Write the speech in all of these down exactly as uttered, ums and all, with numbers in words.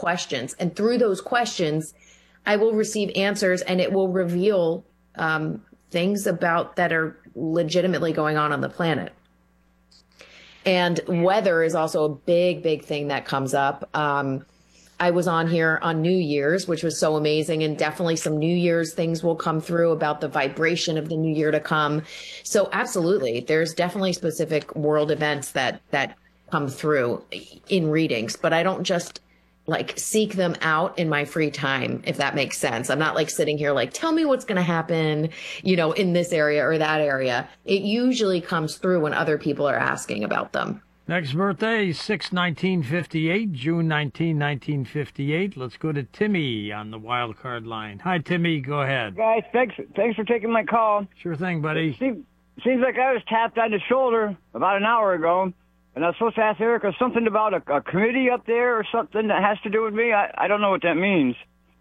questions. And through those questions, I will receive answers, and it will reveal um, things about that are legitimately going on on the planet. And weather is also a big, big thing that comes up. Um, I was on here on New Year's, which was so amazing, and definitely some New Year's things will come through about the vibration of the new year to come. So absolutely, there's definitely specific world events that that come through in readings, but I don't just like seek them out in my free time, if that makes sense. I'm not like sitting here like, tell me what's going to happen, you know, in this area or that area. It usually comes through when other people are asking about them. Next birthday, six nineteen fifty-eight, June nineteenth, nineteen fifty-eight. Let's go to Timmy on the wild card line. Hi, Timmy. Go ahead. Guys, thanks thanks for taking my call. Sure thing, buddy. It seems, seems like I was tapped on the shoulder about an hour ago, and I was supposed to ask Erica something about a, a committee up there or something that has to do with me. I, I don't know what that means.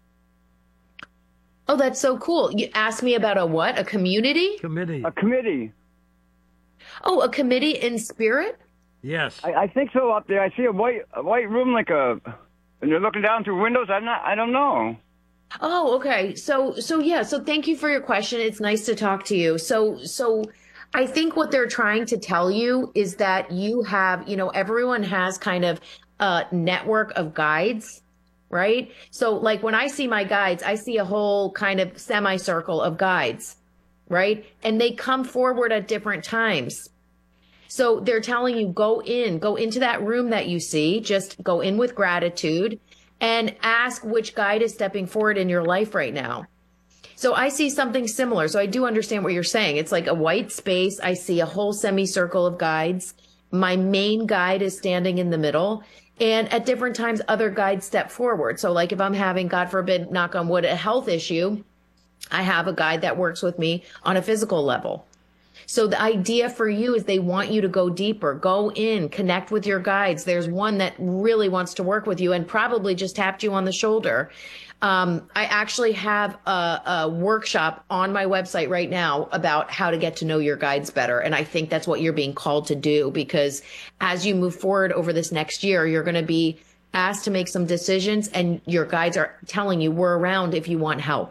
Oh, that's so cool. You asked me about a what? A community? Committee. A committee. Oh, a committee in spirit? Yes. I, I think so up there. I see a white a white room like a, and you're looking down through windows. I'm not, I don't know. Oh, okay. So, so yeah. So thank you for your question. It's nice to talk to you. So, so I think what they're trying to tell you is that you have, you know, everyone has kind of a network of guides, right? So like when I see my guides, I see a whole kind of semicircle of guides, right? And they come forward at different times. So they're telling you, go in, go into that room that you see, just go in with gratitude and ask which guide is stepping forward in your life right now. So I see something similar. So I do understand what you're saying. It's like a white space. I see a whole semicircle of guides. My main guide is standing in the middle. And at different times, other guides step forward. So like if I'm having, God forbid, knock on wood, a health issue, I have a guide that works with me on a physical level. So the idea for you is they want you to go deeper, go in, connect with your guides. There's one that really wants to work with you and probably just tapped you on the shoulder. Um, I actually have a, a workshop on my website right now about how to get to know your guides better. And I think that's what you're being called to do, because as you move forward over this next year, you're going to be asked to make some decisions, and your guides are telling you we're around if you want help.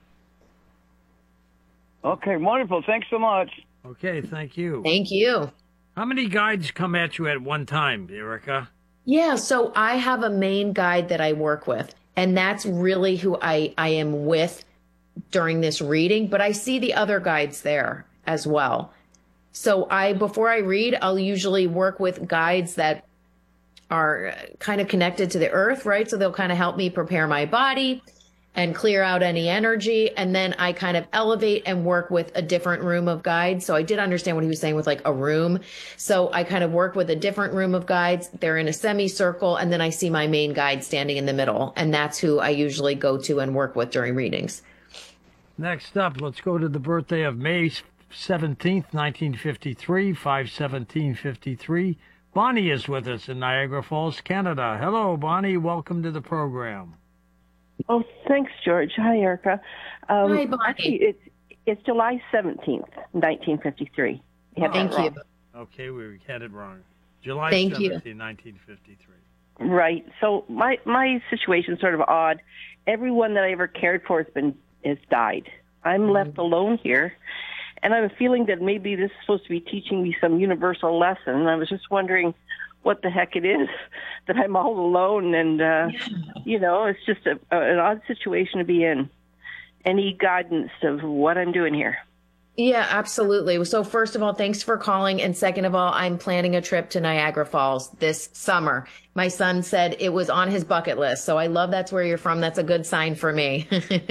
Okay, wonderful. Thanks so much. Okay, thank you. Thank you. How many guides come at you at one time, Erica? Yeah, so I have a main guide that I work with, and that's really who I, I am with during this reading, but I see the other guides there as well. So I, before I read, I'll usually work with guides that are kind of connected to the earth, right? So they'll kind of help me prepare my body and clear out any energy. And then I kind of elevate and work with a different room of guides. So I did understand what he was saying with like a room. So I kind of work with a different room of guides. They're in a semicircle. And then I see my main guide standing in the middle. And that's who I usually go to and work with during readings. Next up, let's go to the birthday of May seventeenth, nineteen fifty-three, five seventeen fifty-three. Bonnie is with us in Niagara Falls, Canada. Hello, Bonnie. Welcome to the program. Oh, thanks, George. Hi, Erica. Um, Hi, Bonnie. Actually, it's, it's July seventeenth, nineteen fifty-three. You have Thank that you. wrong. Okay, we had it wrong. July Thank seventeenth, you. nineteen fifty-three. Right. So my my situation's sort of odd. Everyone that I ever cared for has been has died. I'm Mm-hmm. left alone here, and I have a feeling that maybe this is supposed to be teaching me some universal lesson. And I was just wondering what the heck it is that I'm all alone, and uh, Yeah. you know, it's just a, a, an odd situation to be in. Any guidance of what I'm doing here? Yeah, absolutely. So first of all, thanks for calling. And second of all, I'm planning a trip to Niagara Falls this summer. My son said it was on his bucket list. So I love that's where you're from. That's a good sign for me.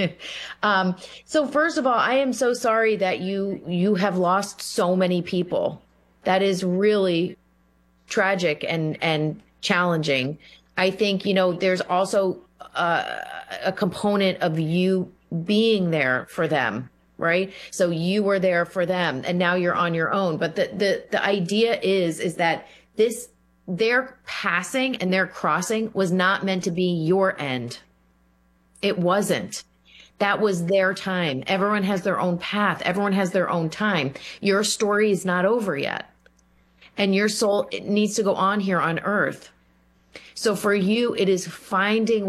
um, so first of all, I am so sorry that you, you have lost so many people. That is really tragic and, and challenging. I think, you know, there's also uh, a component of you being there for them. Right. So you were there for them and now you're on your own. But the, the, the idea is, is that this, their passing and their crossing was not meant to be your end. It wasn't. That was their time. Everyone has their own path. Everyone has their own time. Your story is not over yet. And your soul, it needs to go on here on earth. So for you, it is finding